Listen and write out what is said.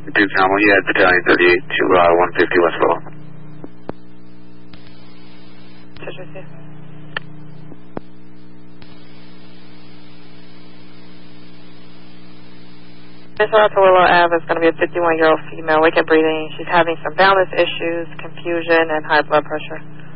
Duke Normal, you had Battalion 38 to 150 West Lowell. Citrusy. Miss Willow Ave is going to be a 51-year-old female, wake and breathing. She's having some balance issues, confusion, and high blood pressure.